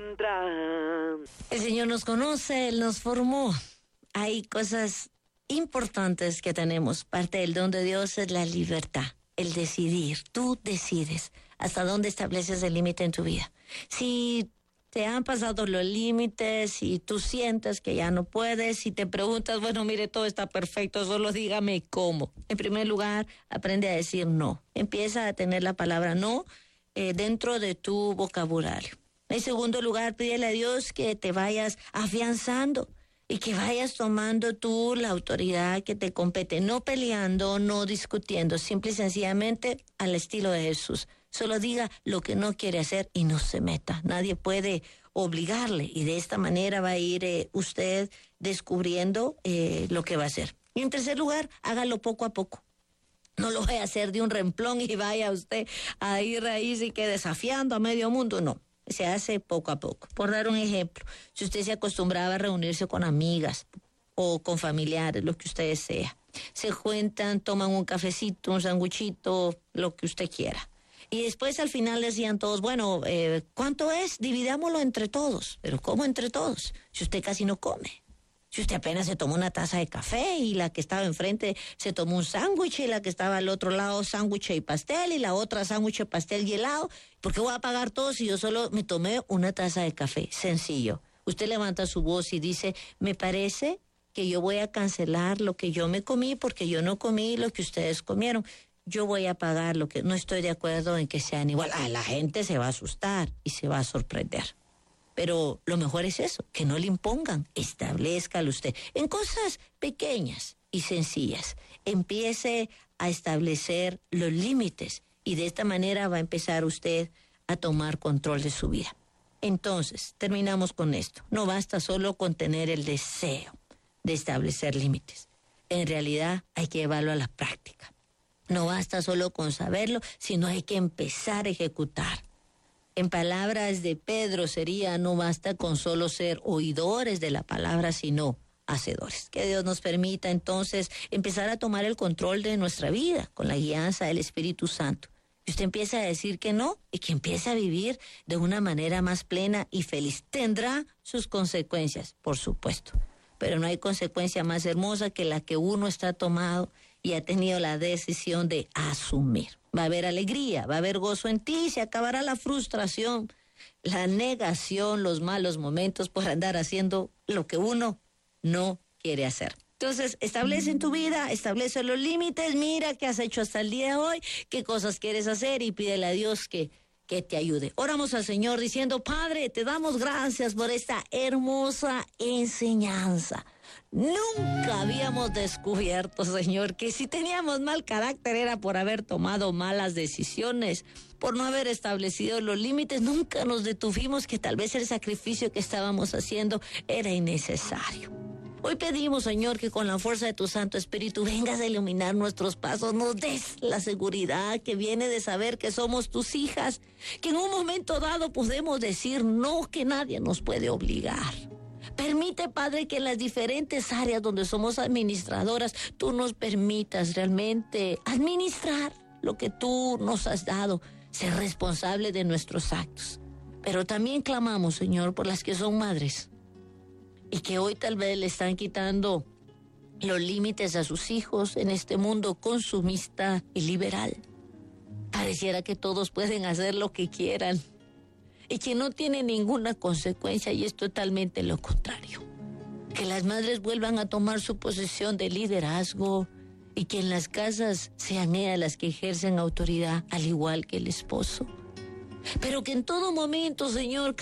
tendrán. El Señor nos conoce, Él nos formó. Hay cosas importantes que tenemos. Parte del don de Dios es la libertad, el decidir. Tú decides hasta dónde estableces el límite en tu vida. Si te han pasado los límites y tú sientes que ya no puedes y te preguntas, bueno, mire, todo está perfecto, solo dígame cómo. En primer lugar, aprende a decir no. Empieza a tener la palabra no dentro de tu vocabulario. En segundo lugar, pídele a Dios que te vayas afianzando y que vayas tomando tú la autoridad que te compete, no peleando, no discutiendo, simple y sencillamente al estilo de Jesús. Solo diga lo que no quiere hacer y no se meta. Nadie puede obligarle y de esta manera va a ir usted descubriendo lo que va a hacer. Y en tercer lugar, hágalo poco a poco. No lo vaya a hacer de un remplón y vaya usted a ir ahí y que desafiando a medio mundo, no. Se hace poco a poco. Por dar un ejemplo, si usted se acostumbraba a reunirse con amigas o con familiares, lo que usted desea, se cuentan, toman un cafecito, un sanguchito, lo que usted quiera. Y después al final decían todos, bueno, ¿cuánto es? Dividámoslo entre todos. ¿Pero cómo entre todos? Si usted casi no come. Si usted apenas se tomó una taza de café y la que estaba enfrente se tomó un sándwich y la que estaba al otro lado sándwich y pastel y la otra sándwich, pastel y helado. ¿Por qué voy a pagar todo si yo solo me tomé una taza de café? Sencillo. Usted levanta su voz y dice, me parece que yo voy a cancelar lo que yo me comí porque yo no comí lo que ustedes comieron. Yo voy a pagar lo que no estoy de acuerdo en que sean igual. La gente se va a asustar y se va a sorprender. Pero lo mejor es eso, que no le impongan, establezcalo usted. En cosas pequeñas y sencillas, empiece a establecer los límites y de esta manera va a empezar usted a tomar control de su vida. Entonces, terminamos con esto. No basta solo con tener el deseo de establecer límites. En realidad hay que llevarlo a la práctica. No basta solo con saberlo, sino hay que empezar a ejecutar. En palabras de Pedro sería, no basta con solo ser oidores de la palabra, sino hacedores. Que Dios nos permita entonces empezar a tomar el control de nuestra vida con la guianza del Espíritu Santo. Y usted empieza a decir que no y que empiece a vivir de una manera más plena y feliz. Tendrá sus consecuencias, por supuesto, pero no hay consecuencia más hermosa que la que uno está tomado y ha tenido la decisión de asumir. Va a haber alegría, va a haber gozo en ti, se acabará la frustración, la negación, los malos momentos por andar haciendo lo que uno no quiere hacer. Entonces, establece en tu vida, establece los límites, mira qué has hecho hasta el día de hoy, qué cosas quieres hacer y pídele a Dios que te ayude. Oramos al Señor diciendo, Padre, te damos gracias por esta hermosa enseñanza. Nunca habíamos descubierto, Señor, que si teníamos mal carácter era por haber tomado malas decisiones, por no haber establecido los límites. Nunca nos detuvimos que tal vez el sacrificio que estábamos haciendo era innecesario. Hoy pedimos, Señor, que con la fuerza de tu Santo Espíritu vengas a iluminar nuestros pasos, nos des la seguridad que viene de saber que somos tus hijas, que en un momento dado podemos decir no, que nadie nos puede obligar. Permite, Padre, que en las diferentes áreas donde somos administradoras, tú nos permitas realmente administrar lo que tú nos has dado, ser responsable de nuestros actos. Pero también clamamos, Señor, por las que son madres y que hoy tal vez le están quitando los límites a sus hijos en este mundo consumista y liberal. Pareciera que todos pueden hacer lo que quieran y que no tiene ninguna consecuencia, y es totalmente lo contrario. Que las madres vuelvan a tomar su posición de liderazgo y que en las casas sean ellas las que ejercen autoridad al igual que el esposo. Pero que en todo momento, Señor,